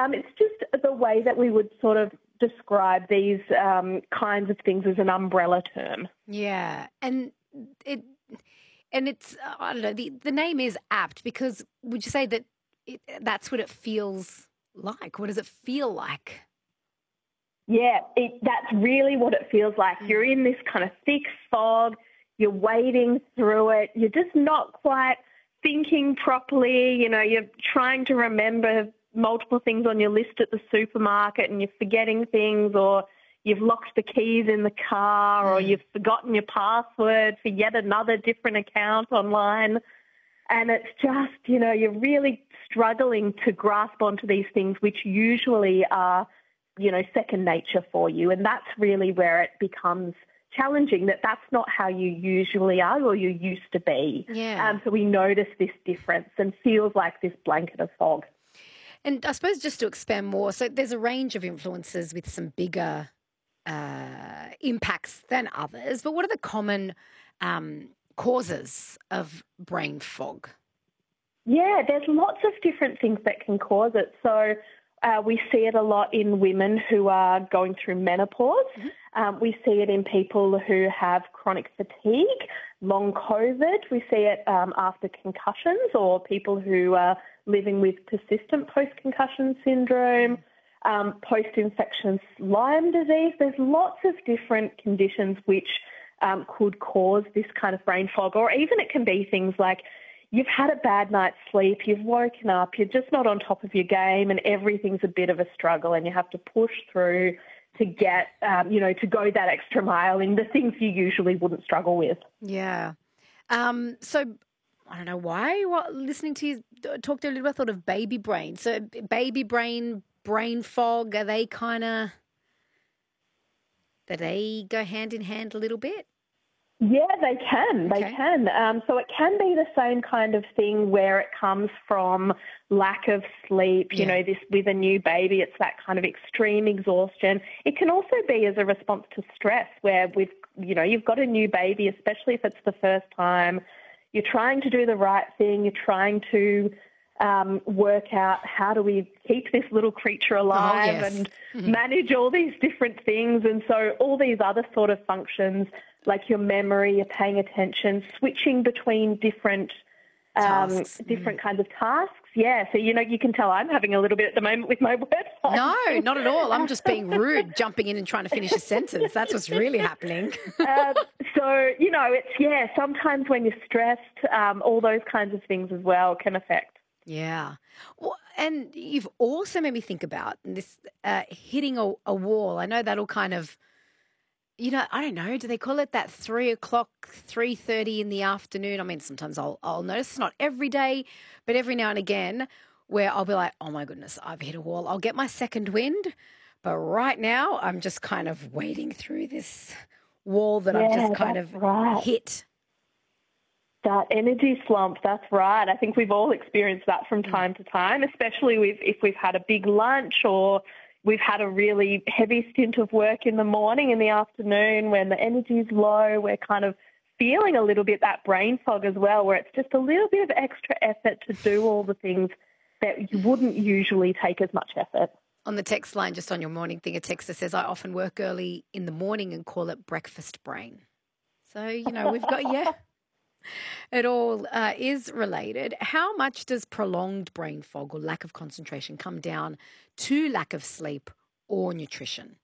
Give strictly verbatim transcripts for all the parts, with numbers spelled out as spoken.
Um, it's just the way that we would sort of describe these um, kinds of things as an umbrella term. Yeah, and it and it's uh, I don't know. The the name is apt because would you say that it, that's what it feels like? What does it feel like? Yeah, it, that's really what it feels like. Mm. You're in this kind of thick fog. You're wading through it. You're just not quite thinking properly. You know, you're trying to remember multiple things on your list at the supermarket and you're forgetting things, or you've locked the keys in the car, or Mm. you've forgotten your password for yet another different account online. And it's just, you know, you're really struggling to grasp onto these things which usually are, you know, second nature for you. And that's really where it becomes challenging, that that's not how you usually are or you used to be. Yeah. Um, so we notice this difference and feels like this blanket of fog. And I suppose just to expand more, so there's a range of influences with some bigger uh, impacts than others. But what are the common um, causes of brain fog? Yeah, there's lots of different things that can cause it. So uh, we see it a lot in women who are going through menopause. Mm-hmm. Um, we see it in people who have chronic fatigue, long COVID. We see it um, after concussions or people who are living with persistent post-concussion syndrome, um, post-infectious Lyme disease. There's lots of different conditions which um, could cause this kind of brain fog, or even it can be things like you've had a bad night's sleep, you've woken up, you're just not on top of your game and everything's a bit of a struggle and you have to push through to get, um, you know, to go that extra mile in the things you usually wouldn't struggle with. Yeah. Um, so I don't know why. What, listening to you talk to a little bit, I thought of baby brain. So baby brain, brain fog, are they kind of, do they go hand in hand a little bit? Yeah, they can. They Okay. can. Um, so it can be the same kind of thing where it comes from lack of sleep. You Yeah. know, this with a new baby, it's that kind of extreme exhaustion. It can also be as a response to stress, where with you know you've got a new baby, especially if it's the first time. You're trying to do the right thing. You're trying to um, work out how do we keep this little creature alive yes. and Mhm. manage all these different things. And so all these other sort of functions, like your memory, you're paying attention, switching between different um, Tasks. different kinds of tasks. Yeah, so, you know, you can tell I'm having a little bit at the moment with my website. No, not at all. I'm just being rude, jumping in and trying to finish a sentence. That's what's really happening. um, so, you know, it's, yeah, sometimes when you're stressed, um, all those kinds of things as well can affect. Yeah. Well, and you've also made me think about this uh, hitting a, a wall. I know that'll kind of, you know, I don't know. Do they call it that three o'clock, three thirty in the afternoon? I mean, sometimes I'll I'll notice it's not every day, but every now and again, where I'll be like, oh my goodness, I've hit a wall. I'll get my second wind, but right now I'm just kind of wading through this wall that I've Yeah, just kind that's of right. hit. That energy slump, that's right. I think we've all experienced that from time to time, especially with, if we've had a big lunch or we've had a really heavy stint of work in the morning, in the afternoon, when the energy's low, we're kind of feeling a little bit that brain fog as well, where it's just a little bit of extra effort to do all the things that you wouldn't usually take as much effort. On the text line, just on your morning thing, a texter says, I often work early in the morning and call it breakfast brain. So, you know, we've got, yeah. It all uh, is related. How much does prolonged brain fog or lack of concentration come down to lack of sleep or nutrition?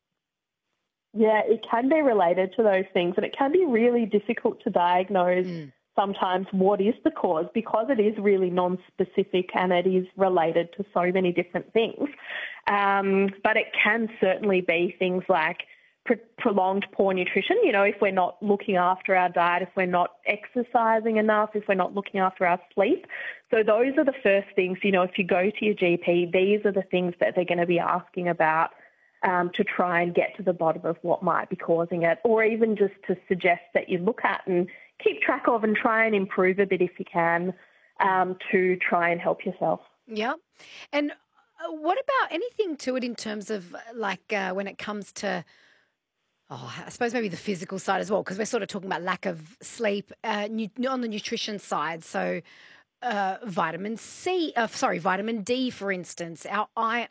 Yeah, it can be related to those things, and it can be really difficult to diagnose Mm. sometimes what is the cause, because it is really non-specific and it is related to so many different things. Um, but it can certainly be things like prolonged poor nutrition, you know, if we're not looking after our diet, if we're not exercising enough, if we're not looking after our sleep. So those are the first things, you know, if you go to your G P, these are the things that they're going to be asking about um, to try and get to the bottom of what might be causing it, or even just to suggest that you look at and keep track of and try and improve a bit if you can, um, to try and help yourself. Yeah. And uh, what about anything to it in terms of like uh, when it comes to, oh, I suppose maybe the physical side as well, because we're sort of talking about lack of sleep uh, nu- on the nutrition side. So uh, vitamin C, uh, sorry, vitamin D, for instance, our I-